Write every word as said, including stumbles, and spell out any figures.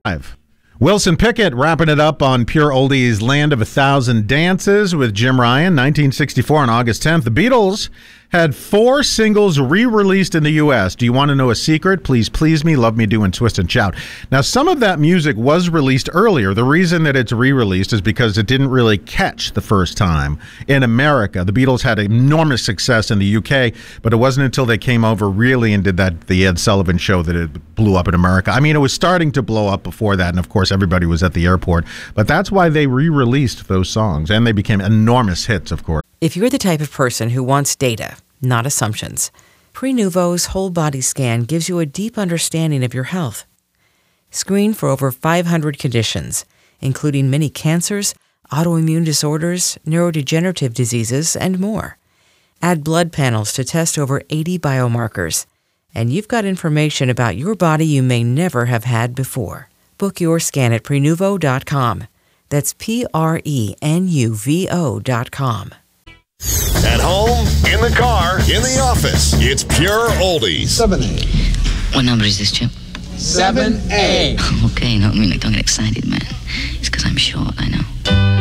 Wilson Pickett wrapping it up on Pure Oldies Land of a Thousand Dances with Jim Ryan, nineteen sixty-four on August tenth. The Beatles had four singles re-released in the U S. Do you want to know a secret? Please Please Me, Love Me Do, and Twist and Shout. Now, some of that music was released earlier. The reason that it's re-released is because it didn't really catch the first time in America. The Beatles had enormous success in the U K, but it wasn't until they came over really and did that the Ed Sullivan Show that it blew up in America. I mean, it was starting to blow up before that, and of course, everybody was at the airport. But that's why they re-released those songs, and they became enormous hits, of course. If you're the type of person who wants data, not assumptions, Prenuvo's whole body scan gives you a deep understanding of your health. Screen for over five hundred conditions, including many cancers, autoimmune disorders, neurodegenerative diseases, and more. Add blood panels to test over eighty biomarkers, and you've got information about your body you may never have had before. Book your scan at Prenuvo dot com. That's P R E N U V O dot com. At home, in the car, in the office, it's Pure Oldies. seven A. What number is this, Chip? seven A. Okay, no, I mean, like, don't get excited, man. It's because I'm short, I know.